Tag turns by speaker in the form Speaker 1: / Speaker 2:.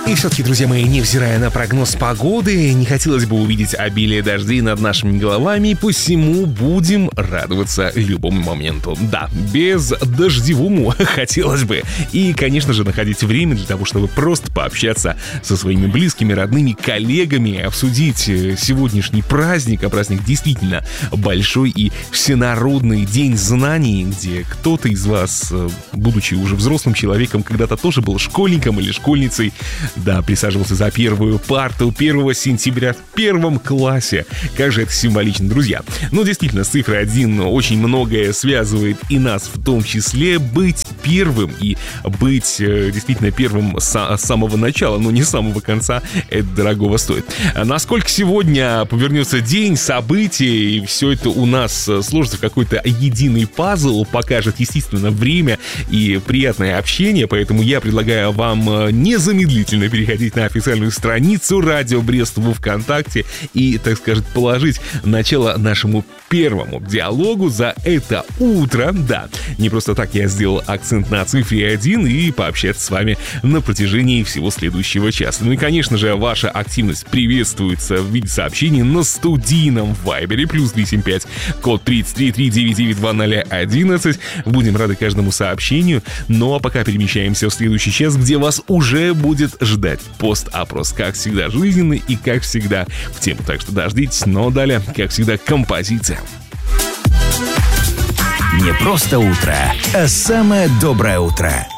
Speaker 1: И все-таки, друзья мои, невзирая на прогноз погоды, не хотелось бы увидеть обилие дождей над нашими головами, посему будем радоваться любому моменту. Да, без дождевому хотелось бы. И, конечно же, находить время для того, чтобы просто пообщаться со своими близкими, родными, коллегами, обсудить сегодняшний праздник, а праздник действительно большой и всенародный День знаний, где кто-то из вас, будучи уже взрослым человеком, когда-то тоже был школьником или школьницей, да, присаживался за первую парту 1 сентября в 1 классе. Как же это символично, друзья. Ну, действительно, с цифрой 1 очень многое связывает и нас в том числе. Быть первым и быть действительно первым с самого начала, но не с самого конца, это дорогого стоит. Насколько сегодня повернется день, события, и все это у нас сложится в какой-то единый пазл, покажет, естественно, время и приятное общение, поэтому я предлагаю вам незамедлительно переходить на официальную страницу Радио Брест во ВКонтакте и, так сказать, положить начало нашему первому диалогу за это утро. Да, не просто так я сделал акцент на цифре 1 и пообщаться с вами на протяжении всего следующего часа. Ну и, конечно же, ваша активность приветствуется в виде сообщений на студийном вайбере +375, код 3339920011. Будем рады каждому сообщению. Ну а пока перемещаемся в следующий час, где вас уже будет ждать пост-опрос, как всегда, жизненный и, как всегда, в тему. Так что дождитесь, но далее, как всегда, композиция.
Speaker 2: Не просто утро, а самое доброе утро.